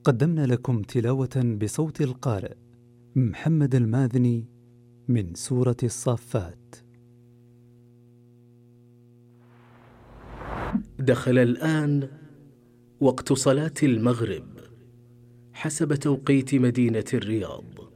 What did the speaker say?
قدمنا لكم تلاوة بصوت القارئ محمد الماذني من سورة الصافات. دخل الآن وقت صلاة المغرب حسب توقيت مدينة الرياض.